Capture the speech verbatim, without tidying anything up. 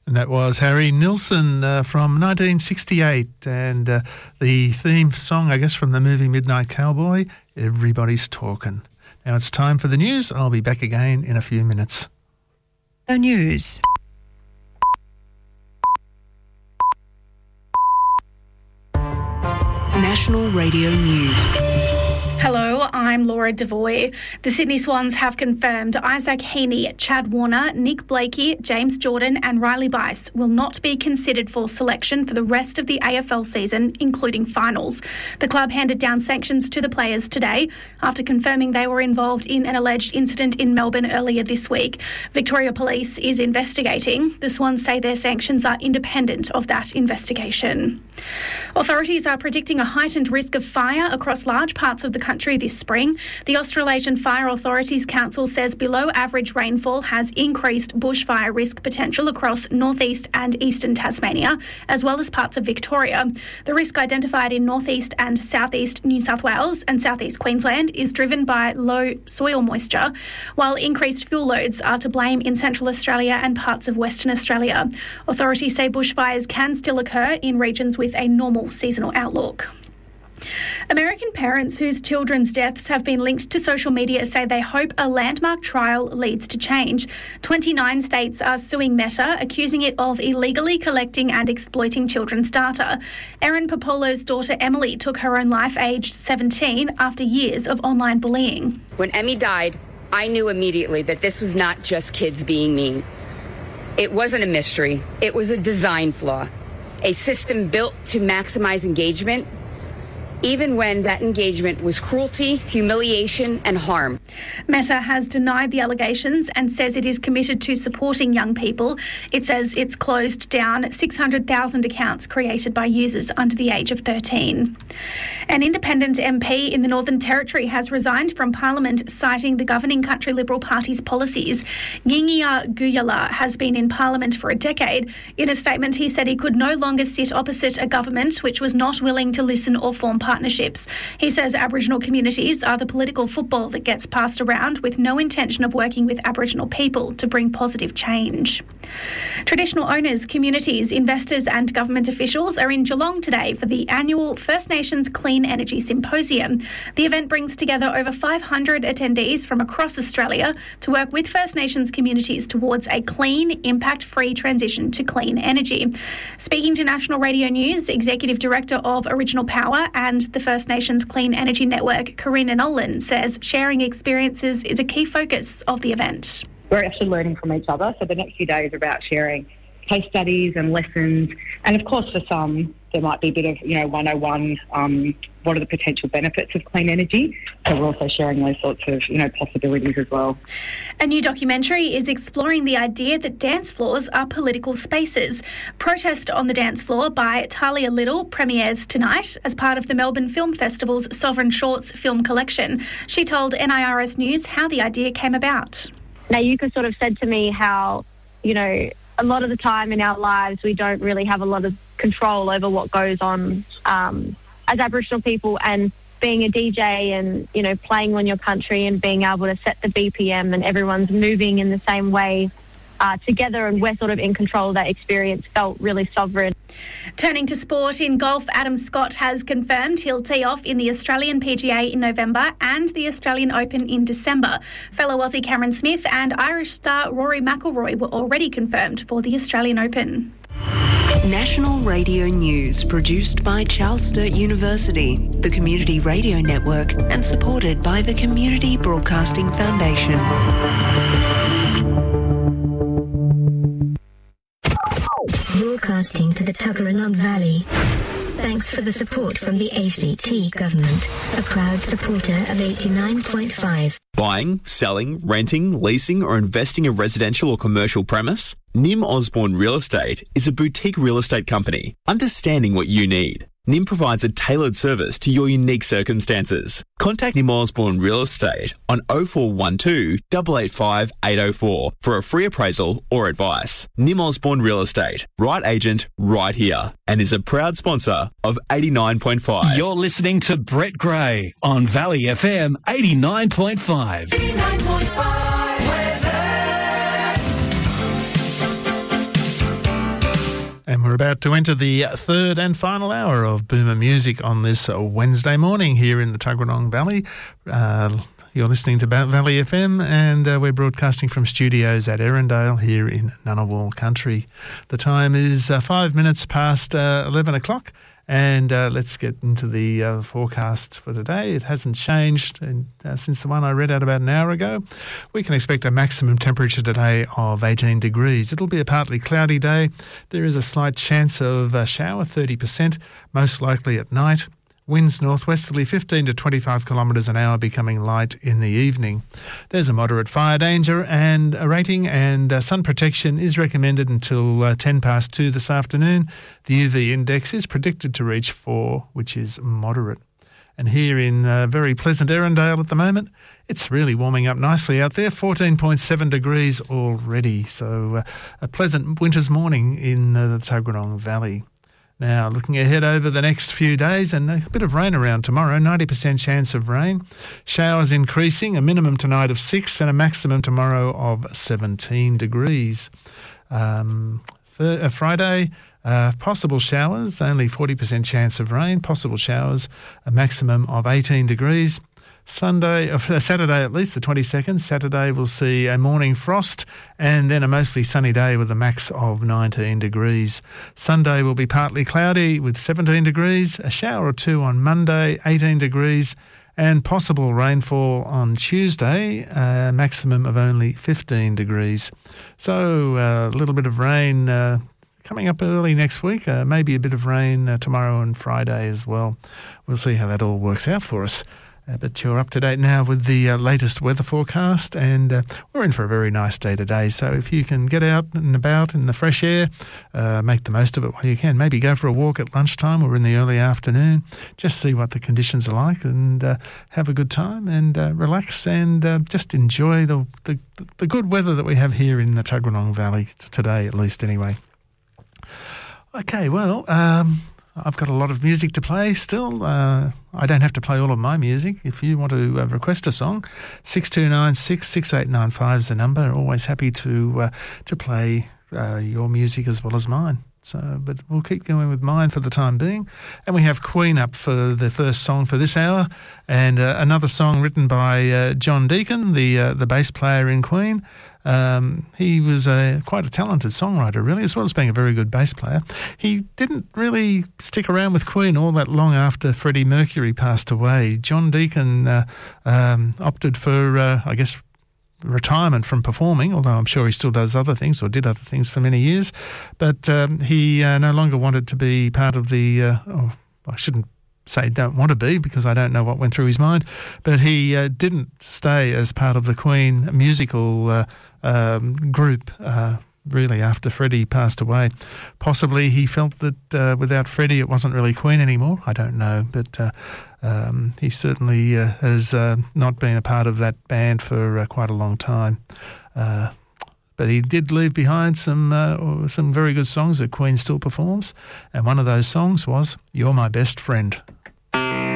And that was Harry Nilsson uh, from nineteen sixty-eight, and uh, the theme song, I guess, from the movie Midnight Cowboy, Everybody's Talking. Now it's time for the news. I'll be back again in a few minutes. News. National Radio News. Hello, I'm Laura Devoy. The Sydney Swans have confirmed Isaac Heaney, Chad Warner, Nick Blakey, James Jordan and Riley Bice will not be considered for selection for the rest of the A F L season, including finals. The club handed down sanctions to the players today after confirming they were involved in an alleged incident in Melbourne earlier this week. Victoria Police is investigating. The Swans say their sanctions are independent of that investigation. Authorities are predicting a heightened risk of fire across large parts of the country this spring. The Australasian Fire Authorities Council says below average rainfall has increased bushfire risk potential across northeast and eastern Tasmania, as well as parts of Victoria. The risk identified in northeast and southeast New South Wales and southeast Queensland is driven by low soil moisture, while increased fuel loads are to blame in Central Australia and parts of Western Australia. Authorities say bushfires can still occur in regions with a normal seasonal outlook. American parents whose children's deaths have been linked to social media say they hope a landmark trial leads to change. twenty-nine states are suing Meta, accusing it of illegally collecting and exploiting children's data. Erin Popolo's daughter Emily took her own life aged seventeen after years of online bullying. When Emmy died, I knew immediately that this was not just kids being mean. It wasn't a mystery. It was a design flaw, a system built to maximize engagement, even when that engagement was cruelty, humiliation, and harm. Meta has denied the allegations and says it is committed to supporting young people. It says it's closed down six hundred thousand accounts created by users under the age of thirteen. An independent M P in the Northern Territory has resigned from Parliament, citing the governing Country Liberal Party's policies. Yingia Guyala has been in Parliament for a decade. In a statement, he said he could no longer sit opposite a government which was not willing to listen or form partnerships. He says Aboriginal communities are the political football that gets passed around with no intention of working with Aboriginal people to bring positive change. Traditional owners, communities, investors and government officials are in Geelong today for the annual First Nations Clean Energy Symposium. The event brings together over five hundred attendees from across Australia to work with First Nations communities towards a clean, impact-free transition to clean energy. Speaking to National Radio News, Executive Director of Original Power and the First Nations Clean Energy Network, Corinne Nolan, says sharing experiences is a key focus of the event. We're actually learning from each other, so the next few days are about sharing case studies and lessons, and of course for some there might be a bit of, you know, one oh one, um, what are the potential benefits of clean energy, so we're also sharing those sorts of, you know, possibilities as well. A new documentary is exploring the idea that dance floors are political spaces. Protest on the Dance Floor by Talia Little premieres tonight as part of the Melbourne Film Festival's Sovereign Shorts film collection. She told N I R S News how the idea came about. Now, you could sort of said to me how, you know, a lot of the time in our lives we don't really have a lot of control over what goes on um, as Aboriginal people, and being a D J and, you know, playing on your country and being able to set the B P M and everyone's moving in the same way uh, together, and we're sort of in control of that experience, felt really sovereign. Turning to sport, in golf, Adam Scott has confirmed he'll tee off in the Australian P G A in November and the Australian Open in December. Fellow Aussie Cameron Smith and Irish star Rory McIlroy were already confirmed for the Australian Open. National Radio News, produced by Charles Sturt University, the Community Radio Network, and supported by the Community Broadcasting Foundation. Broadcasting to the Tuggeranong Valley. Thanks for the support from the A C T Government, a proud supporter of eighty-nine point five. Buying, selling, renting, leasing or investing a residential or commercial premise? Nim Osborne Real Estate is a boutique real estate company, understanding what you need. Nim provides a tailored service to your unique circumstances. Contact Nim Osborne Real Estate on oh four one two, eight eight five, eight oh four for a free appraisal or advice. Nim Osborne Real Estate, right agent, right here, and is a proud sponsor of eighty-nine point five. You're listening to Brett Gray on Valley F M eighty-nine point five. eighty-nine point five weather. We're about to enter the third and final hour of Boomer Music on this Wednesday morning here in the Tuggeranong Valley. Uh, you're listening to Valley F M, and uh, we're broadcasting from studios at Erindale here in Ngunnawal Country. The time is uh, five minutes past uh, eleven o'clock. And uh, let's get into the uh, forecast for today. It hasn't changed in, uh, since the one I read out about an hour ago. We can expect a maximum temperature today of eighteen degrees. It'll be a partly cloudy day. There is a slight chance of a shower, thirty percent, most likely at night. Winds northwesterly fifteen to twenty-five kilometres an hour, becoming light in the evening. There's a moderate fire danger and a rating, and uh, sun protection is recommended until uh, ten past two this afternoon. The U V index is predicted to reach four, which is moderate. And here in uh, very pleasant Erindale at the moment, it's really warming up nicely out there, fourteen point seven degrees already. So uh, a pleasant winter's morning in uh, the Tuggeranong Valley. Now, looking ahead over the next few days, and a bit of rain around tomorrow, ninety percent chance of rain. Showers increasing, a minimum tonight of six and a maximum tomorrow of seventeen degrees. Um, th- uh, Friday, uh, possible showers, only forty percent chance of rain. Possible showers, a maximum of eighteen degrees. Sunday, uh, Saturday at least, the twenty-second. Saturday we'll see a morning frost and then a mostly sunny day with a max of nineteen degrees. Sunday will be partly cloudy with seventeen degrees, a shower or two on Monday, eighteen degrees, and possible rainfall on Tuesday, a maximum of only fifteen degrees. So uh, a little bit of rain uh, coming up early next week, uh, maybe a bit of rain uh, tomorrow and Friday as well. We'll see how that all works out for us. Uh, but you're up to date now with the uh, latest weather forecast, and uh, we're in for a very nice day today. So if you can get out and about in the fresh air, uh, make the most of it while you can. Maybe go for a walk at lunchtime or in the early afternoon. Just see what the conditions are like and uh, have a good time and uh, relax and uh, just enjoy the, the the good weather that we have here in the Tuggeranong Valley today, at least anyway. Okay, well... Um, I've got a lot of music to play still. Uh, I don't have to play all of my music. If you want to uh, request a song, six two nine six, six eight nine five is the number. Always happy to uh, to play uh, your music as well as mine. So, but we'll keep going with mine for the time being. And we have Queen up for the first song for this hour, and uh, another song written by uh, John Deacon, the uh, the bass player in Queen. Um, he was a, quite a talented songwriter, really, as well as being a very good bass player. He didn't really stick around with Queen all that long after Freddie Mercury passed away. John Deacon uh, um, opted for, uh, I guess, retirement from performing, although I'm sure he still does other things or did other things for many years. But um, he uh, no longer wanted to be part of the, uh, oh, I shouldn't say don't want to be because I don't know what went through his mind, but he uh, didn't stay as part of the Queen musical uh, um, group uh, really after Freddie passed away. Possibly he felt that uh, without Freddie it wasn't really Queen anymore. I don't know, but uh, um, he certainly uh, has uh, not been a part of that band for uh, quite a long time. Uh, But he did leave behind some uh, some very good songs that Queen still performs, and one of those songs was "You're My Best Friend."